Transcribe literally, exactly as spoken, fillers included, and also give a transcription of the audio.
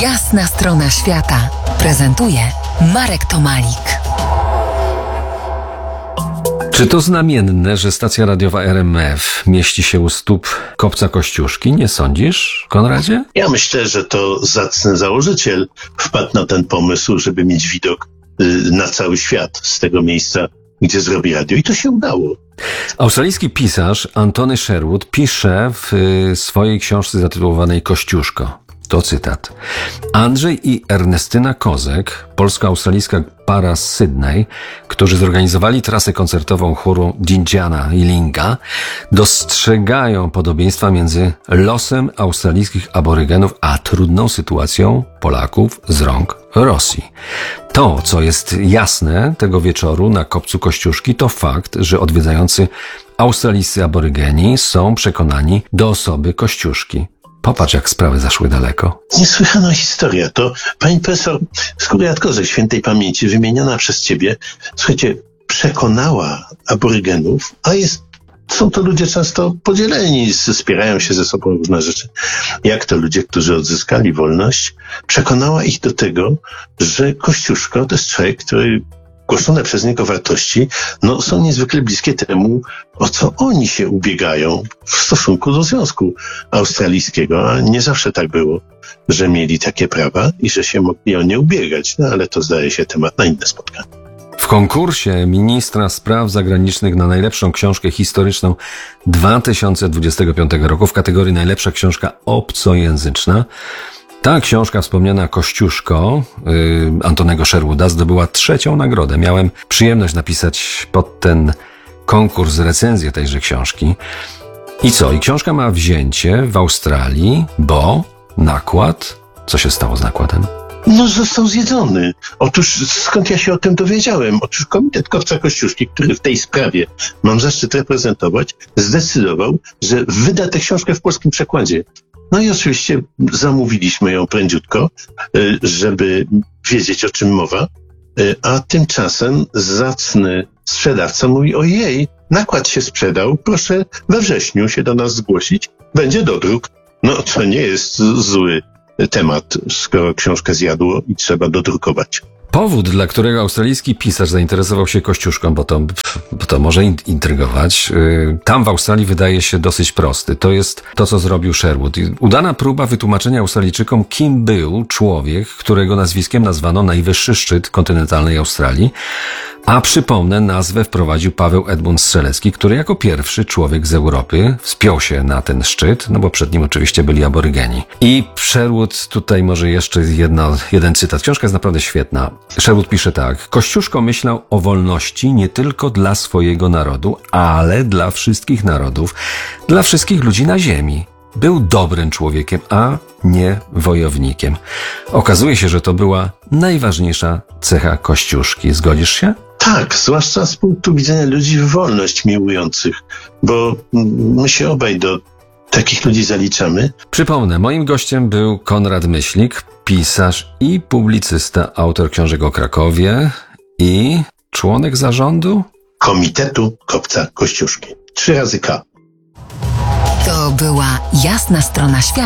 Jasna strona świata prezentuje Marek Tomalik. Czy to znamienne, że stacja radiowa R M F mieści się u stóp kopca Kościuszki? Nie sądzisz, Konradzie? Ja myślę, że to zacny założyciel wpadł na ten pomysł, żeby mieć widok na cały świat z tego miejsca, gdzie zrobi radio. I to się udało. Australijski pisarz Antony Sherwood pisze w swojej książce zatytułowanej Kościuszko. To cytat. Andrzej i Ernestyna Kozek, polsko-australijska para z Sydney, którzy zorganizowali trasę koncertową chóru Dindziana i Linga, dostrzegają podobieństwa między losem australijskich aborygenów a trudną sytuacją Polaków z rąk Rosji. To, co jest jasne tego wieczoru na kopcu Kościuszki, to fakt, że odwiedzający australijscy aborygeni są przekonani do osoby Kościuszki. Popatrz, jak sprawy zaszły daleko. Niesłychana historia. To pani profesor Skóriat-Kozek, świętej pamięci, wymieniona przez ciebie, słuchajcie, przekonała aborygenów, a jest, są to ludzie często podzieleni, spierają się ze sobą różne rzeczy. Jak to ludzie, którzy odzyskali wolność, przekonała ich do tego, że Kościuszko to jest człowiek, który głoszone przez niego wartości, no, są niezwykle bliskie temu, o co oni się ubiegają w stosunku do Związku Australijskiego, a nie zawsze tak było, że mieli takie prawa i że się mogli o nie ubiegać, no ale to zdaje się temat na inne spotkanie. W konkursie ministra spraw zagranicznych na najlepszą książkę historyczną dwa tysiące dwudziestego piątego roku w kategorii najlepsza książka obcojęzyczna ta książka wspomniana Kościuszko yy, Antonego Sherwooda zdobyła trzecią nagrodę. Miałem przyjemność napisać pod ten konkurs recenzję tejże książki. I co? I książka ma wzięcie w Australii, bo nakład... Co się stało z nakładem? No, został zjedzony. Otóż skąd ja się o tym dowiedziałem? Otóż Komitet Kopca Kościuszki, który w tej sprawie mam zaszczyt reprezentować, zdecydował, że wyda tę książkę w polskim przekładzie. No i oczywiście zamówiliśmy ją prędziutko, żeby wiedzieć, o czym mowa, a tymczasem zacny sprzedawca mówi: ojej, nakład się sprzedał, proszę we wrześniu się do nas zgłosić, będzie dodruk. No to nie jest zły temat, skoro książkę zjadło i trzeba dodrukować. Powód, dla którego australijski pisarz zainteresował się Kościuszką, bo to, bo to może intrygować, tam w Australii wydaje się dosyć prosty. To jest to, co zrobił Sherwood. Udana próba wytłumaczenia Australijczykom, kim był człowiek, którego nazwiskiem nazwano najwyższy szczyt kontynentalnej Australii. A przypomnę, nazwę wprowadził Paweł Edmund Strzelecki, który jako pierwszy człowiek z Europy wspiął się na ten szczyt, no bo przed nim oczywiście byli aborygeni. I Sherwood, tutaj może jeszcze jedno, jeden cytat. Książka jest naprawdę świetna. Sherwood pisze tak. Kościuszko myślał o wolności nie tylko dla swojego narodu, ale dla wszystkich narodów, dla wszystkich ludzi na ziemi. Był dobrym człowiekiem, a nie wojownikiem. Okazuje się, że to była najważniejsza cecha Kościuszki. Zgodzisz się? Tak, zwłaszcza z punktu widzenia ludzi wolność miłujących, bo my się obaj do takich ludzi zaliczamy. Przypomnę, moim gościem był Konrad Myślik, pisarz i publicysta, autor książek o Krakowie i członek zarządu Komitetu Kopca Kościuszki. Trzy razy K. To była Jasna strona świata.